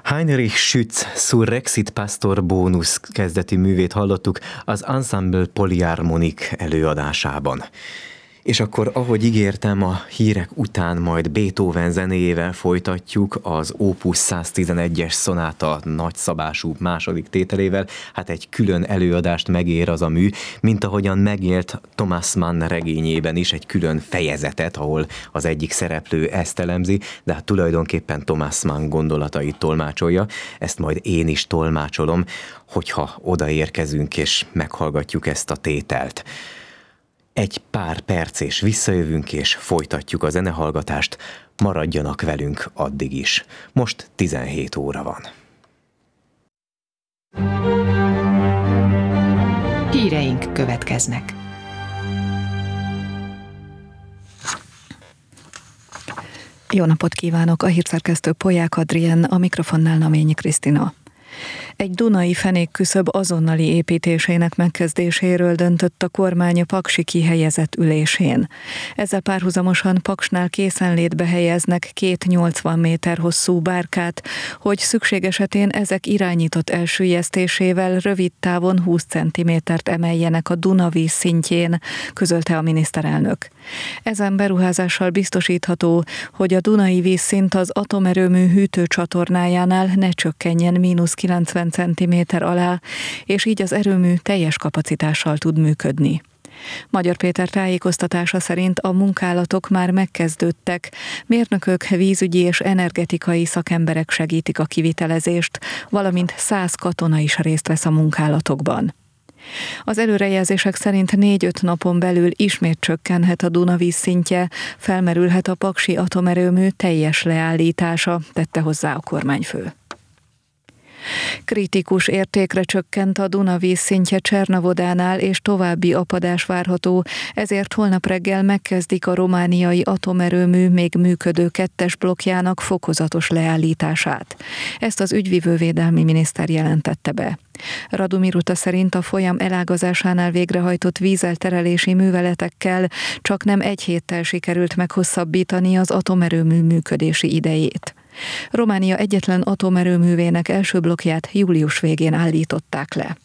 Heinrich Schütz Surrexit Pastor Bonus kezdeti művét hallottuk az Ensemble Polyharmonique előadásában. És akkor, ahogy ígértem, a hírek után majd Beethoven zenéjével folytatjuk az Opus 111-es szonáta nagyszabású második tételével. Hát egy külön előadást megér az a mű, mint ahogyan megélt Thomas Mann regényében is egy külön fejezetet, ahol az egyik szereplő ezt elemzi, de hát tulajdonképpen Thomas Mann gondolatait tolmácsolja. Ezt majd én is tolmácsolom, hogyha odaérkezünk és meghallgatjuk ezt a tételt. Egy pár perc és visszajövünk, és folytatjuk a zenehallgatást. Maradjanak velünk addig is. Most 17 óra van. Híreink következnek. Jó napot kívánok! A hírszerkesztő Polyák Adrien, a mikrofonnál Naményi Krisztina. Egy dunai fenékküszöb azonnali építésének megkezdéséről döntött a kormány a paksi kihelyezett ülésén. Ezzel párhuzamosan Paksnál készenlétbe helyeznek 2 80 méter hosszú bárkát, hogy szükség esetén ezek irányított elsüllyesztésével rövid távon 20 cm-t emeljenek a Duna víz szintjén, közölte a miniszterelnök. Ezen beruházással biztosítható, hogy a dunai vízszint az atomerőmű hűtőcsatornájánál ne csökkenjen -90 cm alá, és így az erőmű teljes kapacitással tud működni. Magyar Péter tájékoztatása szerint a munkálatok már megkezdődtek, mérnökök, vízügyi és energetikai szakemberek segítik a kivitelezést, valamint 100 katona is részt vesz a munkálatokban. Az előrejelzések szerint 4-5 napon belül ismét csökkenhet a Duna vízszintje, felmerülhet a paksi atomerőmű teljes leállítása, tette hozzá a kormányfő. Kritikus értékre csökkent a Duna vízszintje Csernavodánál, és további apadás várható, ezért holnap reggel megkezdik a romániai atomerőmű még működő 2-es blokkjának fokozatos leállítását. Ezt az ügyvivővédelmi miniszter jelentette be. Radu Miruta szerint a folyam elágazásánál végrehajtott vízelterelési műveletekkel csak nem egy héttel sikerült meghosszabbítani az atomerőmű működési idejét. Románia egyetlen atomerőművének első blokkját július végén állították le.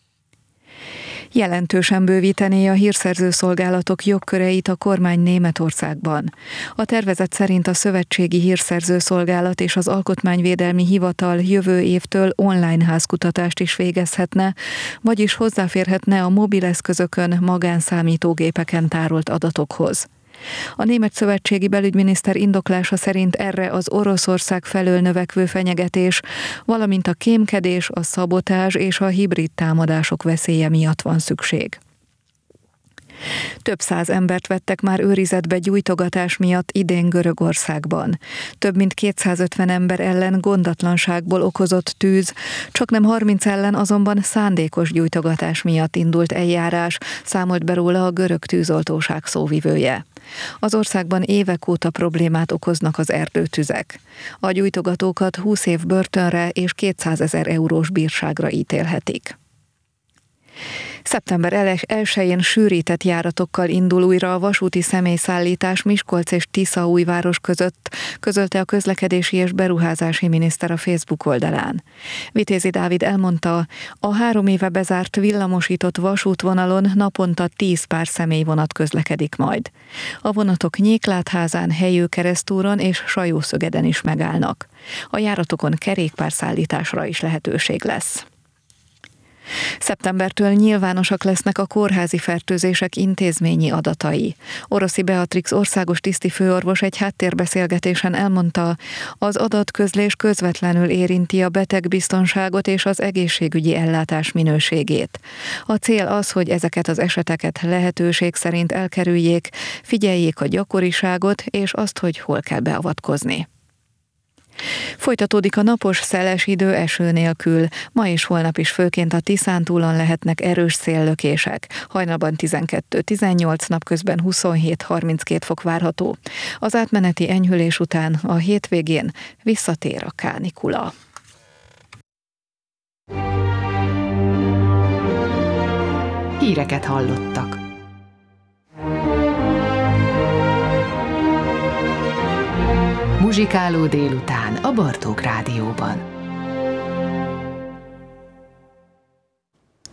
Jelentősen bővítené a hírszerző szolgálatok jogköreit a kormány Németországban. A tervezet szerint a Szövetségi Hírszerző Szolgálat és az Alkotmányvédelmi Hivatal jövő évtől online házkutatást is végezhetne, vagyis hozzáférhetne a mobileszközökön, magánszámítógépeken tárolt adatokhoz. A német szövetségi belügyminiszter indoklása szerint erre az Oroszország felől növekvő fenyegetés, valamint a kémkedés, a szabotázs és a hibrid támadások veszélye miatt van szükség. Több 100 embert vettek már őrizetbe gyújtogatás miatt idén Görögországban. Több mint 250 ember ellen gondatlanságból okozott tűz, csaknem 30 ellen azonban szándékos gyújtogatás miatt indult eljárás, számolt be róla a görög tűzoltóság szóvivője. Az országban évek óta problémát okoznak az erdőtüzek. A gyújtogatókat 20 év börtönre és 200 000 eurós bírságra ítélhetik. Szeptember 1-én sűrített járatokkal indul újra a vasúti személyszállítás Miskolc és Tiszaújváros között, közölte a közlekedési és beruházási miniszter a Facebook oldalán. Vitézi Dávid elmondta, a 3 éve bezárt villamosított vasútvonalon naponta 10 pár személyvonat közlekedik majd. A vonatok Nyéklátházán, Helyő-Keresztúron és Sajószögeden is megállnak. A járatokon kerékpárszállításra is lehetőség lesz. Szeptembertől nyilvánosak lesznek a kórházi fertőzések intézményi adatai. Oroszi Beatrix országos tisztifőorvos egy háttérbeszélgetésen elmondta, az adatközlés közvetlenül érinti a betegbiztonságot és az egészségügyi ellátás minőségét. A cél az, hogy ezeket az eseteket lehetőség szerint elkerüljék, figyeljék a gyakoriságot és azt, hogy hol kell beavatkozni. Folytatódik a napos, szeles idő eső nélkül. Ma és holnap is főként a Tiszántúlon lehetnek erős széllökések. Hajnalban 12-18, napközben 27-32 fok várható. Az átmeneti enyhülés után a hétvégén visszatér a kánikula. Híreket hallottak. Muzsikáló délután a Bartók Rádióban.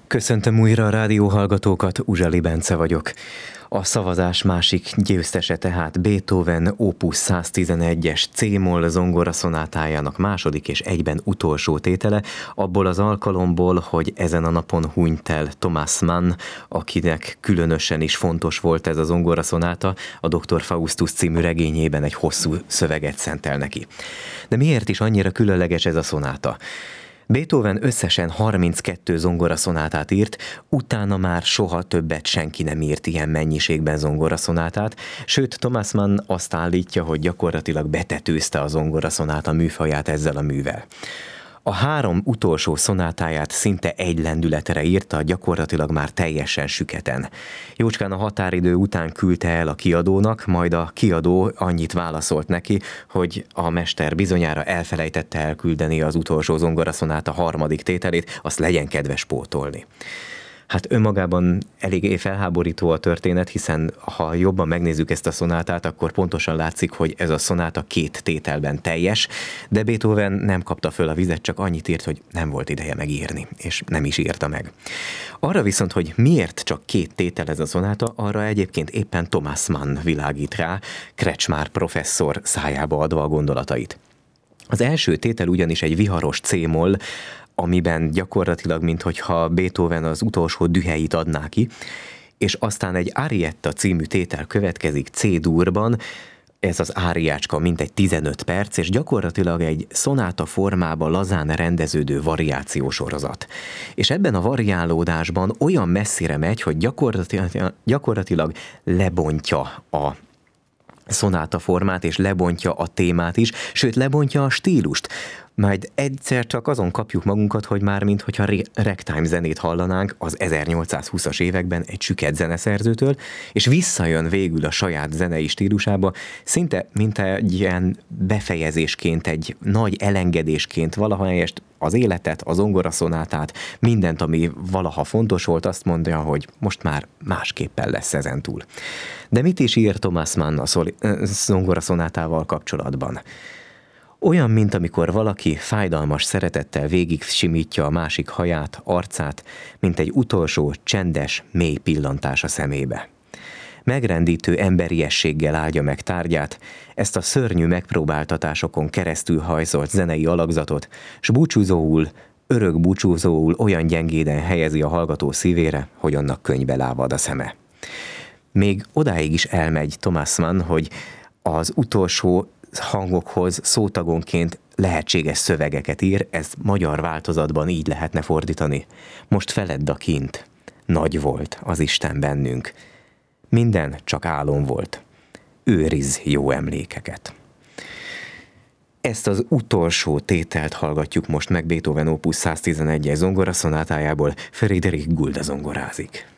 Köszöntöm újra a rádióhallgatókat, Uzsali Bence vagyok. A szavazás másik győztese tehát Beethoven Opus 111-es C-moll zongoraszonátájának második és egyben utolsó tétele, abból az alkalomból, hogy ezen a napon hunyt el Thomas Mann, akinek különösen is fontos volt ez a zongoraszonáta, a Dr. Faustus című regényében egy hosszú szöveget szentel neki. De miért is annyira különleges ez a szonáta? Beethoven összesen 32 zongoraszonátát írt, utána már soha többet senki nem írt ilyen mennyiségben zongoraszonátát, sőt Thomas Mann azt állítja, hogy gyakorlatilag betetőzte a zongoraszonáta műfaját ezzel a művel. A 3 utolsó szonátáját szinte egy lendületre írta, gyakorlatilag már teljesen süketen. Jócskán a határidő után küldte el a kiadónak, majd a kiadó annyit válaszolt neki, hogy a mester bizonyára elfelejtette elküldeni az utolsó zongoraszonáta 3. tételét, azt legyen kedves pótolni. Hát önmagában eléggé felháborító a történet, hiszen ha jobban megnézzük ezt a szonátát, akkor pontosan látszik, hogy ez a szonáta 2 tételben teljes, de Beethoven nem kapta föl a vizet, csak annyit írt, hogy nem volt ideje megírni, és nem is írta meg. Arra viszont, hogy miért csak 2 tétel ez a szonáta, arra egyébként éppen Thomas Mann világít rá, Kretschmar professzor szájába adva a gondolatait. Az első tétel ugyanis egy viharos C-moll, amiben gyakorlatilag, minthogyha Beethoven az utolsó düheit adná ki, és aztán egy Arietta című tétel következik C-durban, ez az áriácska mintegy 15 perc, és gyakorlatilag egy szonáta formában lazán rendeződő variációsorozat. És ebben a variálódásban olyan messzire megy, hogy gyakorlatilag lebontja a szonáta formát, és lebontja a témát is, sőt lebont a stílust. Majd egyszer csak azon kapjuk magunkat, hogy már minthogyha ragtime zenét hallanánk az 1820-as években egy süket zeneszerzőtől, és visszajön végül a saját zenei stílusába, szinte mint egy ilyen befejezésként, egy nagy elengedésként, valahelyest az életet, az zongoraszonátát, mindent, ami valaha fontos volt, azt mondja, hogy most már másképpen lesz ezentúl. De mit is ír Thomas Mann a zongoraszonátával kapcsolatban? Olyan, mint amikor valaki fájdalmas szeretettel végig simítja a másik haját, arcát, mint egy utolsó, csendes, mély pillantás a szemébe. Megrendítő emberiességgel áldja meg tárgyát, ezt a szörnyű megpróbáltatásokon keresztül hajszolt zenei alakzatot, s búcsúzóul, örök búcsúzóul olyan gyengéden helyezi a hallgató szívére, hogy annak könnybe lávad a szeme. Még odáig is elmegy Thomas Mann, hogy az utolsó hangokhoz szótagonként lehetséges szövegeket ír, ezt magyar változatban így lehetne fordítani. Most feledd a kint, nagy volt az Isten bennünk. Minden csak álom volt. Őrizz jó emlékeket. Ezt az utolsó tételt hallgatjuk most meg Beethoven Opus 111-es zongoraszonátájából, Friedrich Gulda zongorázik.